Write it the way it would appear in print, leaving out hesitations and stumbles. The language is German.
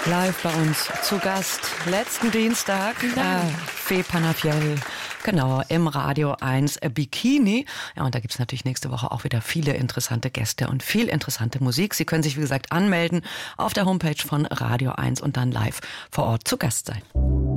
Live bei uns zu Gast letzten Dienstag, Fee Panafiel, genau, im Radio 1 Bikini. Ja, und da gibt's natürlich nächste Woche auch wieder viele interessante Gäste und viel interessante Musik. Sie können sich, wie gesagt, anmelden auf der Homepage von Radio 1 und dann live vor Ort zu Gast sein.